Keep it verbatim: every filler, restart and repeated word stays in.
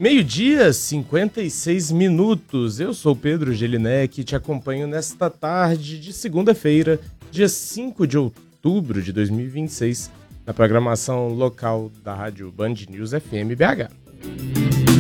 Meio-dia, cinquenta e seis minutos. Eu sou Pedro Gelinek e te acompanho nesta tarde de segunda-feira, dia cinco de outubro de dois mil e vinte e seis, na programação local da Rádio Band News F M B H.